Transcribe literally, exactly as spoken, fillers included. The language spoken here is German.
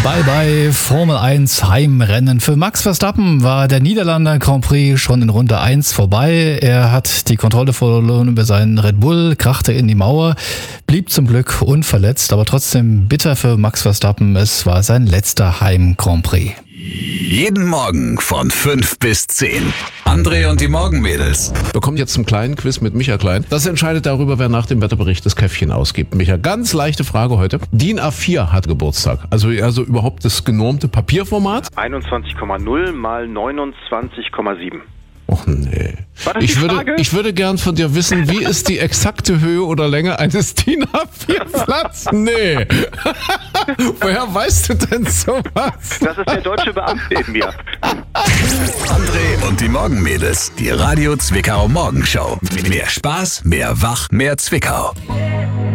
Bye bye Formel eins Heimrennen. Für Max Verstappen war der Niederlande Grand Prix schon in Runde eins vorbei. Er hat die Kontrolle verloren über seinen Red Bull, krachte in die Mauer, blieb zum Glück unverletzt, aber trotzdem bitter für Max Verstappen. Es war sein letzter Heim-Grand Prix. Jeden Morgen von fünf bis zehn. André und die Morgenmädels. Wir kommen jetzt zum kleinen Quiz mit Micha Klein. Das entscheidet darüber, wer nach dem Wetterbericht das Käffchen ausgibt. Micha, ganz leichte Frage heute. DIN A vier hat Geburtstag. Also, also überhaupt das genormte Papierformat. einundzwanzig Komma null mal neunundzwanzig Komma sieben. Och nee. War das Ich die würde, Frage? ich würde gern von dir wissen, wie ist die exakte Höhe oder Länge eines DIN A vier Blatts? Nee. Woher weißt du denn sowas? Das ist der deutsche Beamte in mir. André und die Morgenmädels. Die Radio Zwickau Morgenshow. Mehr Spaß, mehr Wach, mehr Zwickau.